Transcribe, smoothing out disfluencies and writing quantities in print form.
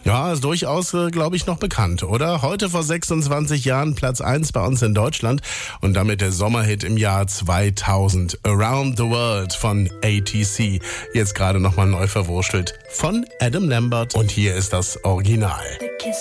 Ja, ist durchaus, glaube ich, noch bekannt, oder? Heute vor 26 Jahren Platz 1 bei uns in Deutschland und damit der Sommerhit im Jahr 2000. Around the World von ATC. Jetzt gerade nochmal neu verwurschtelt von Adam Lambert und hier ist das Original.